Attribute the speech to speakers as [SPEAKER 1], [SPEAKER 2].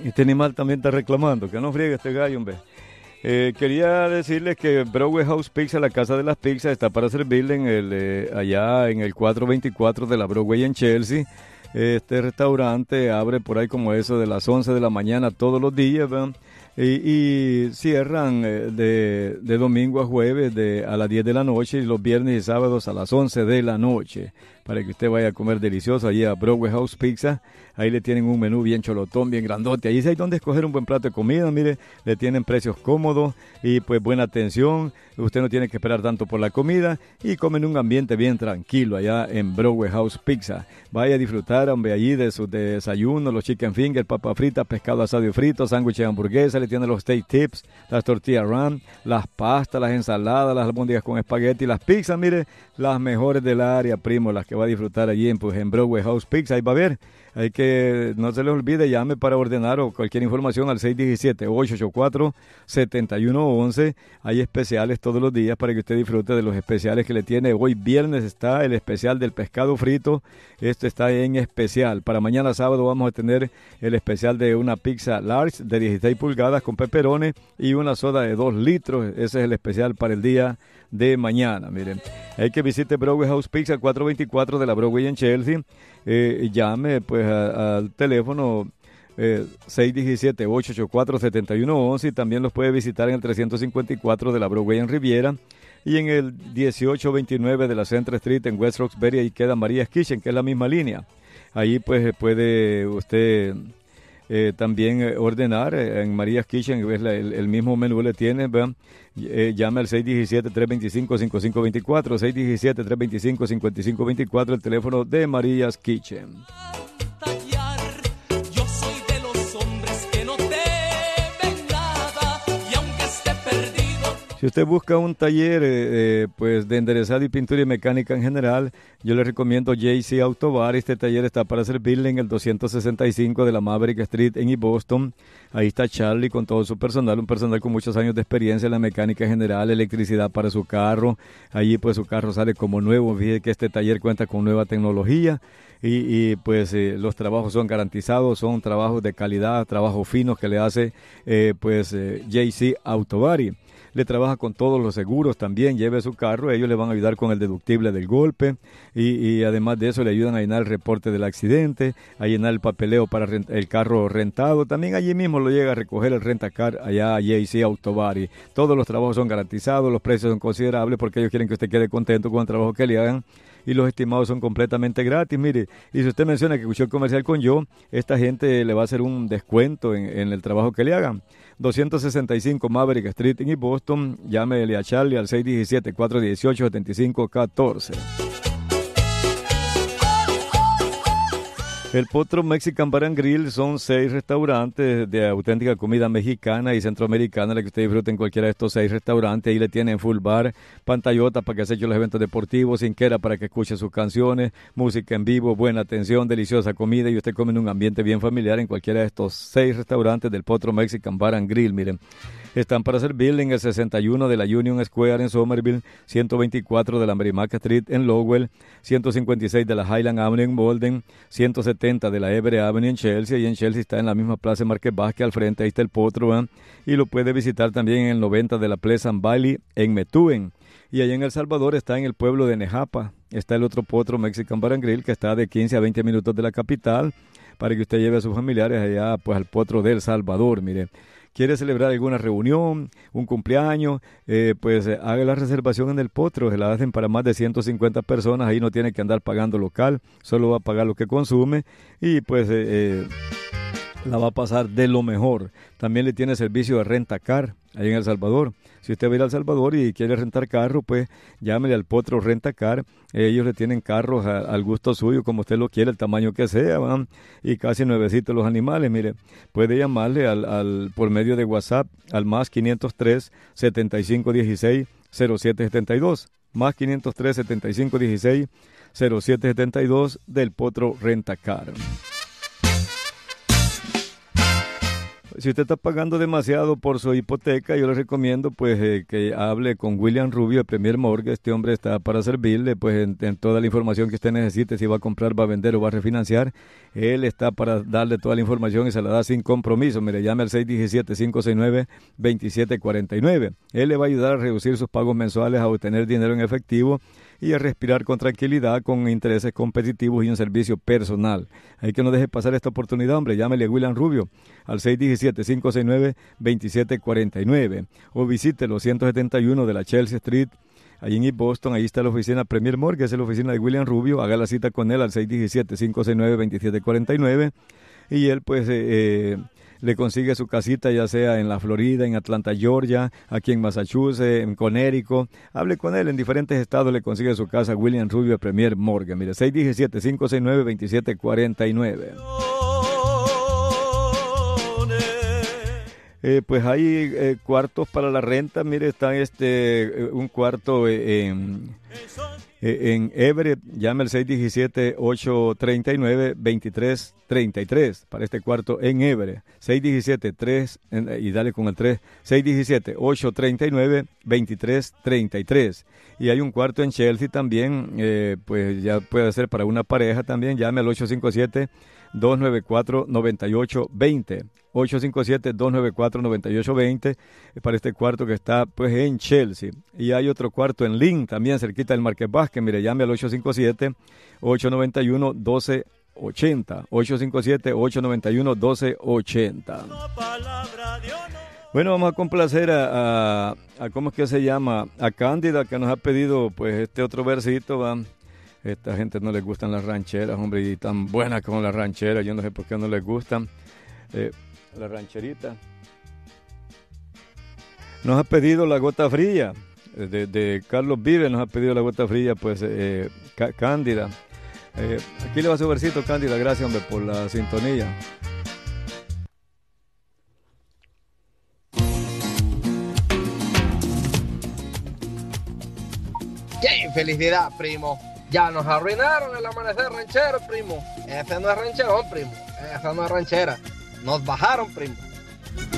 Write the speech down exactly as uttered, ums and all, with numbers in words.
[SPEAKER 1] Este animal también está reclamando, que no friegue este gallo, hombre. Eh, quería decirles que Broadway House Pizza, la casa de las pizzas, está para servirle en el, eh, allá en el cuatrocientos veinticuatro de la Broadway en Chelsea. Este restaurante abre por ahí como eso de las once de la mañana todos los días, ¿verdad? Y, y cierran eh, de, de domingo a jueves de, a las diez de la noche y los viernes y sábados a las once de la noche, para que usted vaya a comer delicioso allí a Broadway House Pizza. Ahí le tienen un menú bien cholotón, bien grandote. Ahí hay donde escoger un buen plato de comida, mire, le tienen precios cómodos y pues buena atención. Usted no tiene que esperar tanto por la comida y come en un ambiente bien tranquilo allá en Broadway House Pizza. Vaya a disfrutar, hombre, allí de sus desayunos, los chicken fingers, papas fritas, pescado asado y frito, sándwiches de hamburguesa, le tienen los steak tips, las tortillas ram, las pastas, las ensaladas, las albóndigas con espagueti, las pizzas, mire, las mejores del área, primo, las que va a disfrutar allí en, pues, en Broadway House Pizza. Ahí va a ver. Hay que, no se les olvide, llame para ordenar o cualquier información al seis uno siete, ocho ocho cuatro, siete uno uno. Hay especiales todos los días para que usted disfrute de los especiales que le tiene. Hoy viernes está el especial del pescado frito. Esto está en especial. Para mañana sábado vamos a tener el especial de una pizza large de dieciséis pulgadas con pepperoni y una soda de dos litros. Ese es el especial para el día de mañana. Miren, hay que visite Broadway House Pizza, cuatrocientos veinticuatro de la Broadway en Chelsea. Eh, llame pues al teléfono eh, seis uno siete, ocho ocho cuatro, siete uno uno uno y también los puede visitar en el trescientos cincuenta y cuatro de la Broadway en Riviera y en el dieciocho veintinueve de la Central Street en West Roxbury. Ahí queda Maria's Kitchen, que es la misma línea. Ahí pues puede usted eh, también eh, ordenar eh, en Maria's Kitchen, es la, el, el mismo menú le tiene, ¿verdad? Eh, llame al seis uno siete, tres dos cinco, cinco cinco dos cuatro, seis uno siete, tres dos cinco, cinco cinco dos cuatro, el teléfono de Maria's Kitchen. Si usted busca un taller eh, eh, pues de enderezado y pintura y mecánica en general, yo le recomiendo J C Auto Bar. Este taller está para servirle en el doscientos sesenta y cinco de la Maverick Street en East Boston. Ahí está Charlie con todo su personal, un personal con muchos años de experiencia en la mecánica en general, electricidad para su carro. Allí pues su carro sale como nuevo. Fíjese que este taller cuenta con nueva tecnología y, y pues eh, los trabajos son garantizados, son trabajos de calidad, trabajos finos que le hace eh, pues eh, J C Auto Bar. Le trabaja con todos los seguros también, lleve su carro, ellos le van a ayudar con el deductible del golpe y, y además de eso le ayudan a llenar el reporte del accidente, a llenar el papeleo para rent, el carro rentado. También allí mismo lo llega a recoger el rentacar allá a J C Auto Bar. Y todos los trabajos son garantizados, los precios son considerables porque ellos quieren que usted quede contento con el trabajo que le hagan y los estimados son completamente gratis. Mire, y si usted menciona que escuchó el comercial con yo, esta gente le va a hacer un descuento en, en el trabajo que le hagan. doscientos sesenta y cinco Maverick Street en Boston. Llámele a Charlie al seis uno siete, cuatro uno ocho, siete cinco uno cuatro. El Potro Mexican Bar and Grill son seis restaurantes de auténtica comida mexicana y centroamericana, la que usted disfrute en cualquiera de estos seis restaurantes. Ahí le tienen full bar, pantallota para que se eche los eventos deportivos, cinquera para que escuche sus canciones, música en vivo, buena atención, deliciosa comida y usted come en un ambiente bien familiar en cualquiera de estos seis restaurantes del Potro Mexican Bar and Grill. Miren, están para servirle en el sesenta y uno de la Union Square en Somerville, ciento veinticuatro de la Merrimack Street en Lowell, ciento cincuenta y seis de la Highland Avenue en Malden, ciento setenta de la Everett Avenue en Chelsea, y en Chelsea está en la misma plaza Marqués Vázquez, al frente ahí está el Potro, ¿eh? Y lo puede visitar también en el noventa de la Pleasant Valley en Methuen, y allá en El Salvador está en el pueblo de Nejapa, está el otro Potro Mexican Bar and Grill que está de quince a veinte minutos de la capital, para que usted lleve a sus familiares allá pues al Potro de El Salvador. Mire, quiere celebrar alguna reunión, un cumpleaños, eh, pues eh, haga la reservación en el Potro, se la hacen para más de ciento cincuenta personas, ahí no tiene que andar pagando local, solo va a pagar lo que consume y pues eh, eh, la va a pasar de lo mejor. También le tiene servicio de renta-car ahí en El Salvador. Si usted va a ir a El Salvador y quiere rentar carro, pues llámele al Potro Rentacar. Ellos le tienen carros a, al gusto suyo, como usted lo quiere, el tamaño que sea, ¿van? Y casi nuevecitos los animales. Mire, puede llamarle al, al por medio de WhatsApp al más quinientos tres, setenta y cinco dieciséis, cero siete setenta y dos. Más quinientos tres, setenta y cinco dieciséis, cero siete setenta y dos del Potro Rentacar. si usted está pagando demasiado por su hipoteca, yo le recomiendo pues eh, que hable con William Rubio de Premier Mortgage. Este hombre está para servirle pues en, en toda la información que usted necesite, si va a comprar, va a vender o va a refinanciar. Él está para darle toda la información y se la da sin compromiso. Mire, llame al seis uno siete, cinco seis nueve, dos siete cuatro nueve. Él le va a ayudar a reducir sus pagos mensuales, a obtener dinero en efectivo y a respirar con tranquilidad, con intereses competitivos y un servicio personal. Hay que no deje pasar esta oportunidad, hombre. Llámele a William Rubio al seis uno siete, cinco seis nueve, dos siete cuatro nueve o visite los ciento setenta y uno de la Chelsea Street, allí en East Boston. Ahí está la oficina Premier Mortgage, es la oficina de William Rubio. Haga la cita con él al seis uno siete, cinco seis nueve, dos siete cuatro nueve y él pues eh, eh, le consigue su casita, ya sea en la Florida, en Atlanta, Georgia, aquí en Massachusetts, en Connecticut. Hable con él, en diferentes estados le consigue su casa William Rubio Premier Mortgage. Mire, seis uno siete, cinco seis nueve, dos siete cuatro nueve. Eh, pues hay eh, cuartos para la renta. Mire, está este eh, un cuarto eh, en, eh, en Everett. Llame al seis uno siete, ocho tres nueve, dos tres tres tres para este cuarto en Everett. seis uno siete, tres y dale con el tres, seis uno siete, ocho tres nueve, dos tres tres tres. Y hay un cuarto en Chelsea también, eh, pues ya puede ser para una pareja también. Llame al ocho cinco siete, dos nueve cuatro, nueve ocho dos cero. ocho cinco siete, dos nueve cuatro, nueve ocho dos cero para este cuarto que está pues en Chelsea. Y hay otro cuarto en Lynn, también cerquita del Market Basket. Mire, llame al ocho cinco siete, ocho nueve uno, uno dos ocho cero. ocho cinco siete, ocho nueve uno, uno dos ocho cero. Bueno, vamos a complacer a, a, a ¿cómo es que se llama? A Cándida, que nos ha pedido pues este otro versito, va. Esta gente no les gustan las rancheras, hombre, y tan buenas como las rancheras. Yo no sé por qué no les gustan. Eh, la rancherita. Nos ha pedido la gota fría, de, de Carlos Vives nos ha pedido la gota fría, pues eh, Cándida. Eh, aquí le va su versito, Cándida, gracias, hombre, por la sintonía.
[SPEAKER 2] ¡Qué felicidad, primo! Ya nos arruinaron el amanecer ranchero, primo. Ese no es rancherón, primo. Esa no es ranchera. Nos bajaron, primo.